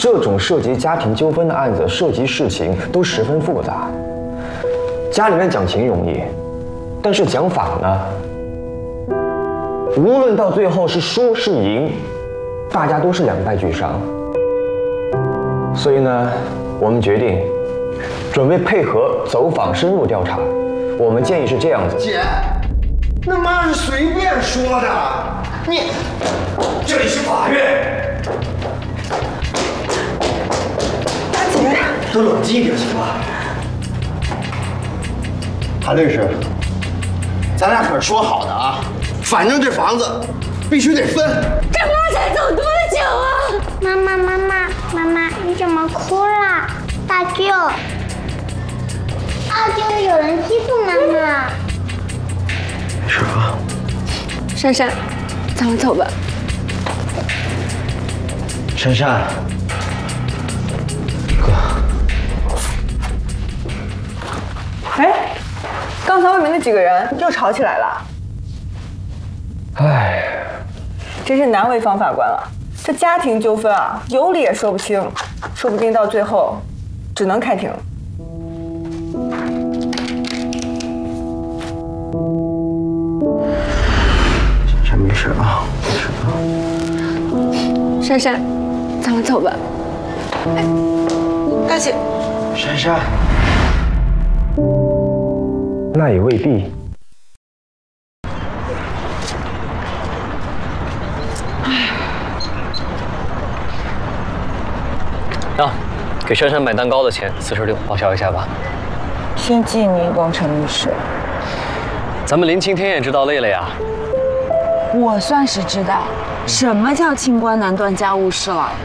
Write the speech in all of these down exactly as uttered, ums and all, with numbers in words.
这种涉及家庭纠纷的案子，涉及事情都十分复杂。家里面讲情容易，但是讲法呢？无论到最后是输是赢，大家都是两败俱伤。所以呢，我们决定准备配合走访深入调查。我们建议是这样子。 姐，那妈是随便说的，你这里是法院。 大姐， 都冷静一点行吗？韩律师，咱俩可是说好的啊，反正这房子必须得分。 这不要才走多久啊！ 妈妈，妈妈，妈妈，你怎么哭了？大舅，大舅，有人欺负妈妈。 没事吧？ 珊珊，咱们走吧。 珊珊， 哎，刚才外面那几个人又吵起来了。 唉， 真是难为方法官了。这家庭纠纷啊，有理也说不清，说不定到最后只能开庭。 珊珊没事啊，没事啊。 珊珊，咱们走吧。 哎，大姐， 珊珊， 那也未必。 啊，给珊珊买蛋糕的钱四十六，报销一下吧。 先记你，王晨律师。 咱们林青天也知道累了呀。 我算是知道什么叫清官难断家务事了。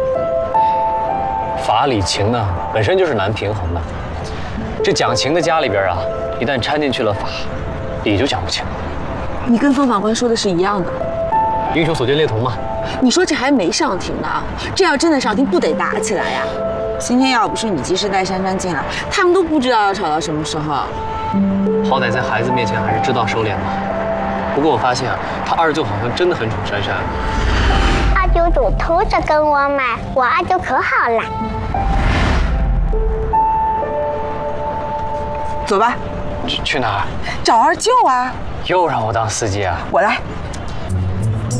法理情呢，本身就是难平衡的。这讲情的家里边啊，一旦掺进去了法，理就讲不清了。 你跟方法官说的是一样的。 英雄所见略同嘛。 你说这还没上庭呢，这要真的上庭，不得打起来呀？今天要不是你及时带珊珊进来，他们都不知道要吵到什么时候。 好歹在孩子面前还是知道收敛嘛。不过我发现啊，他二舅好像真的很宠珊珊。 二舅总偷着跟我买，我二舅可好了。 走吧。 去去哪儿？ 找二舅啊！ 又让我当司机啊？ 我来。